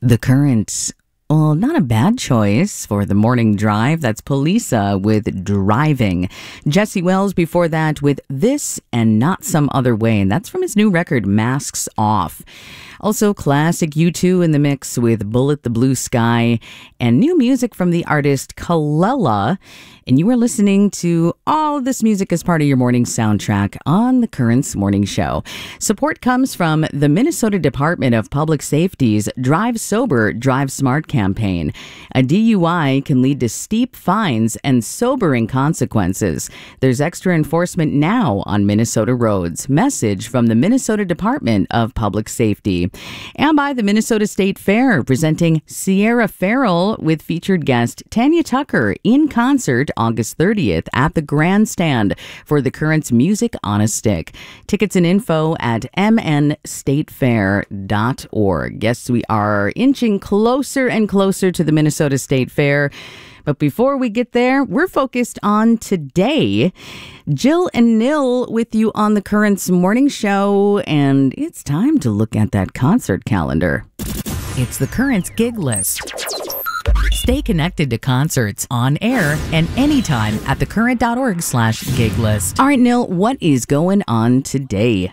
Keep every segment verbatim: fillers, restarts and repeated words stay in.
The Current. Well, not a bad choice for the morning drive. That's Poliça with Driving. Jesse Wells before that with This and Not Some Other Way. And that's from his new record, Masks Off. Also, classic U two in the mix with Bullet the Blue Sky and new music from the artist Kelela. And you are listening to all of this music as part of your morning soundtrack on the Current's Morning Show. Support comes from the Minnesota Department of Public Safety's Drive Sober, Drive Smart campaign. A D U I can lead to steep fines and sobering consequences. There's extra enforcement now on Minnesota roads. Message from the Minnesota Department of Public Safety. And by the Minnesota State Fair, presenting Sierra Farrell with featured guest Tanya Tucker in concert August thirtieth at the Grandstand for the Current's Music on a Stick. Tickets and info at m n state fair dot org. Yes, we are inching closer and closer to the Minnesota State Fair. But before we get there, we're focused on today. Jill and Nil with you on the Current's Morning Show, and it's time to look at that concert calendar. It's the Current's gig list. Stay connected to concerts on air and anytime at thecurrent.org slash gig list. All right, Nil, what is going on today?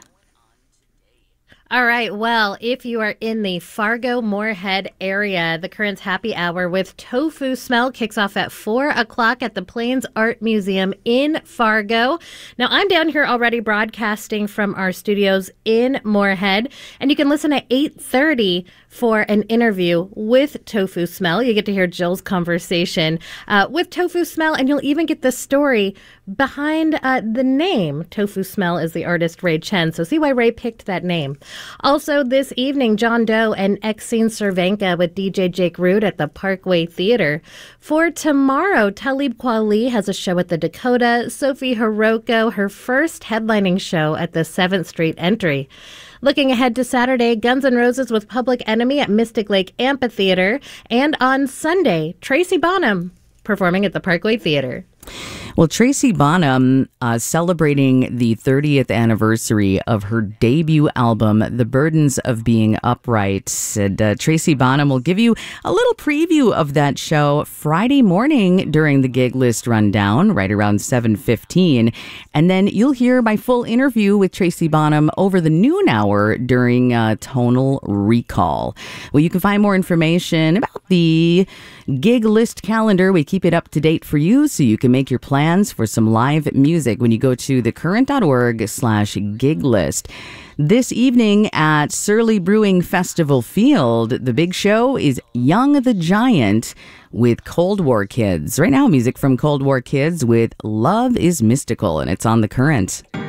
All right. Well, if you are in the Fargo-Moorhead area, the Current's Happy Hour with Tofu Smell kicks off at four o'clock at the Plains Art Museum in Fargo. Now, I'm down here already broadcasting from our studios in Moorhead, and you can listen at eight thirty for an interview with Tofu Smell. You get to hear Jill's conversation uh, with Tofu Smell, and you'll even get the story behind uh, the name. Tofu Smell is the artist Ray Chen, so see why Ray picked that name. Also this evening, John Doe and Exene Cervenka with D J Jake Root at the Parkway Theater. For tomorrow, Talib Kweli has a show at the Dakota. Sophie Hiroko, her first headlining show at the seventh Street Entry. Looking ahead to Saturday, Guns N' Roses with Public Enemy at Mystic Lake Amphitheater. And on Sunday, Tracy Bonham performing at the Parkway Theater. Well, Tracy Bonham uh, celebrating the thirtieth anniversary of her debut album, The Burdens of Being Upright. And uh, Tracy Bonham will give you a little preview of that show Friday morning during the gig list rundown, right around seven fifteen. And then you'll hear my full interview with Tracy Bonham over the noon hour during uh, Tonal Recall. Well, you can find more information about the gig list calendar. We keep it up to date for you so you can make your plans for some live music when you go to thecurrent.org slash gig list. This evening at Surly Brewing Festival Field, the big show is Young the Giant with Cold War Kids. Right now, music from Cold War Kids with Love is Mystical, and it's on The Current.